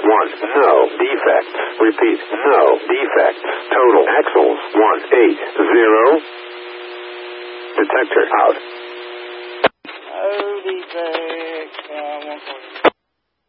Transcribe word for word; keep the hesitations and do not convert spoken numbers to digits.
one. No defects. Repeat, no defects. Total axles one eight zero. Detector out. No defects. Uh, one forty.